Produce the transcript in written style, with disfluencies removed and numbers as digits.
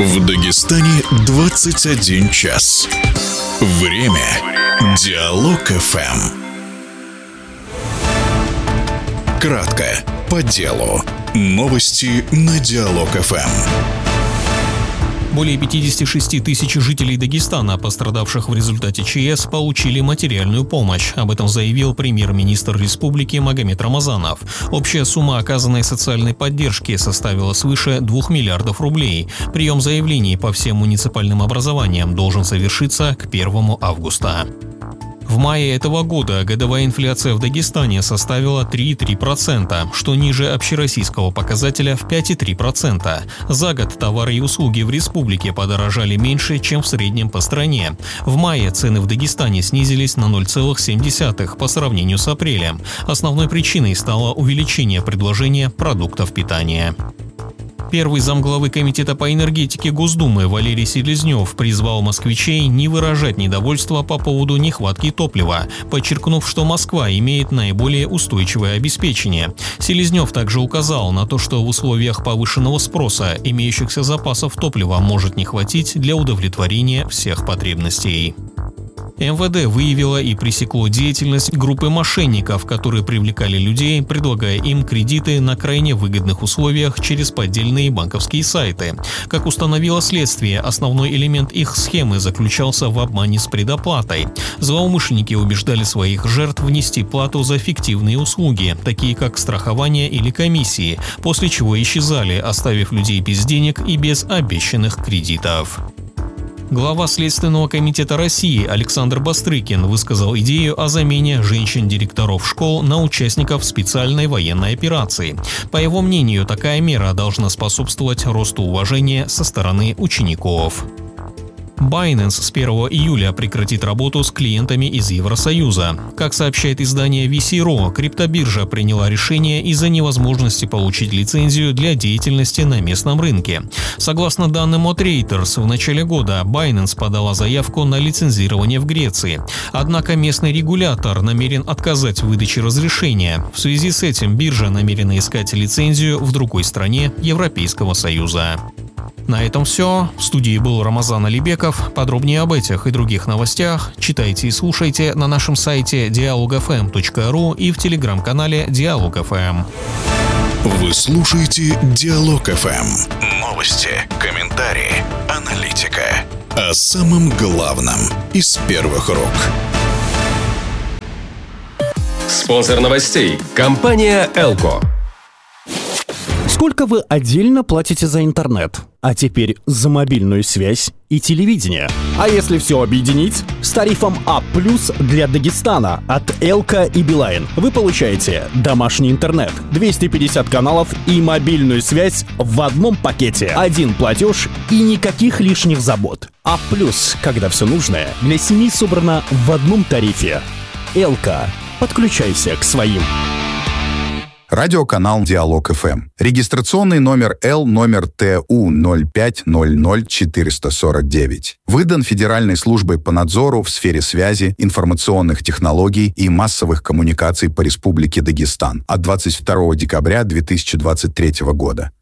В Дагестане 21 час. Время Диалог ФМ. Кратко, по делу. Новости на Диалог ФМ. Более 56 тысяч жителей Дагестана, пострадавших в результате ЧС, получили материальную помощь. Об этом заявил премьер-министр республики Магомед Рамазанов. Общая сумма оказанной социальной поддержки составила свыше 2 миллиардов рублей. Прием заявлений по всем муниципальным образованиям должен завершиться к 1 августа. В мае этого года годовая инфляция в Дагестане составила 3,3%, что ниже общероссийского показателя в 5,3%. За год товары и услуги в республике подорожали меньше, чем в среднем по стране. В мае цены в Дагестане снизились на 0,7% по сравнению с апрелем. Основной причиной стало увеличение предложения продуктов питания. Первый замглавы Комитета по энергетике Госдумы Валерий Селезнев призвал москвичей не выражать недовольство по поводу нехватки топлива, подчеркнув, что Москва имеет наиболее устойчивое обеспечение. Селезнев также указал на то, что в условиях повышенного спроса имеющихся запасов топлива может не хватить для удовлетворения всех потребностей. МВД выявило и пресекло деятельность группы мошенников, которые привлекали людей, предлагая им кредиты на крайне выгодных условиях через поддельные банковские сайты. Как установило следствие, основной элемент их схемы заключался в обмане с предоплатой. Злоумышленники убеждали своих жертв внести плату за фиктивные услуги, такие как страхование или комиссии, после чего исчезали, оставив людей без денег и без обещанных кредитов. Глава Следственного комитета России Александр Бастрыкин высказал идею о замене женщин-директоров школ на участников специальной военной операции. По его мнению, такая мера должна способствовать росту уважения со стороны учеников. Binance с 1 июля прекратит работу с клиентами из Евросоюза. Как сообщает издание VC.ru, криптобиржа приняла решение из-за невозможности получить лицензию для деятельности на местном рынке. Согласно данным от Reuters, в начале года Binance подала заявку на лицензирование в Греции. Однако местный регулятор намерен отказать в выдаче разрешения. В связи с этим биржа намерена искать лицензию в другой стране Европейского Союза. На этом все. В студии был Рамазан Алибеков. Подробнее об этих и других новостях читайте и слушайте на нашем сайте dialogfm.ru и в телеграм-канале Диалог ФМ. Вы слушаете Диалог ФМ. Новости, комментарии, аналитика. О самом главном из первых рук. Спонсор новостей – компания «Элко». Сколько вы отдельно платите за интернет? А теперь за мобильную связь и телевидение. А если все объединить? С тарифом А+ для Дагестана от Элко и Билайн вы получаете домашний интернет, 250 каналов и мобильную связь в одном пакете. Один платеж и никаких лишних забот. А+, когда все нужное для семьи собрано в одном тарифе. Элко. Подключайся к своим. Радиоканал Диалог ФМ. Регистрационный номер Л номер ТУ 0500449. Выдан Федеральной службой по надзору в сфере связи, информационных технологий и массовых коммуникаций по Республике Дагестан от 22 декабря 2023 года.